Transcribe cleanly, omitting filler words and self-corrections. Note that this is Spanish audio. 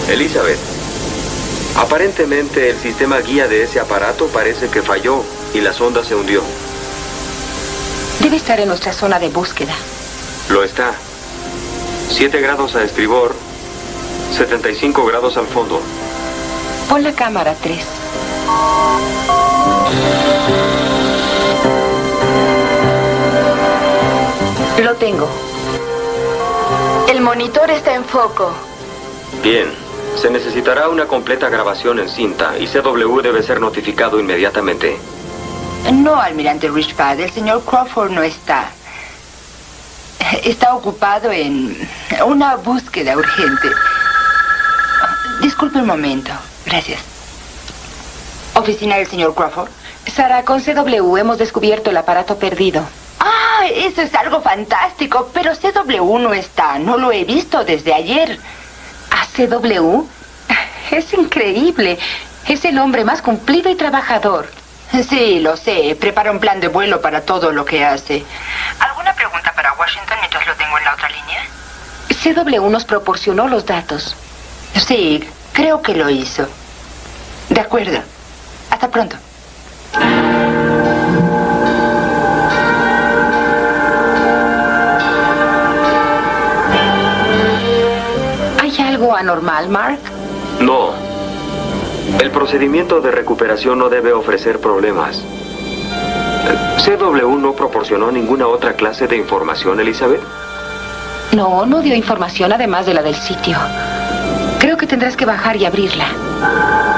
Elizabeth, aparentemente el sistema guía de ese aparato parece que falló y la sonda se hundió. Debe estar en nuestra zona de búsqueda. Lo está. 7 grados a estribor, 75 grados al fondo. Pon la cámara 3. Lo tengo. El monitor está en foco. Bien. Se necesitará una completa grabación en cinta y CW debe ser notificado inmediatamente. No, almirante Richpad, el señor Crawford no está. Está ocupado en una búsqueda urgente. Disculpe un momento. Gracias. Oficina del señor Crawford. Sara, con CW hemos descubierto el aparato perdido. ¡Ah! Eso es algo fantástico, pero CW no está. No lo he visto desde ayer. ¿A CW? Es increíble. Es el hombre más cumplido y trabajador. Sí, lo sé. Prepara un plan de vuelo para todo lo que hace. ¿Alguna pregunta para Washington mientras lo tengo en la otra línea? CW nos proporcionó los datos. Sí, creo que lo hizo. De acuerdo. Hasta pronto. ¿Hay algo anormal, Mark? No. El procedimiento de recuperación no debe ofrecer problemas. ¿CW no proporcionó ninguna otra clase de información, Elizabeth? No, no dio información además de la del sitio. Creo que tendrás que bajar y abrirla.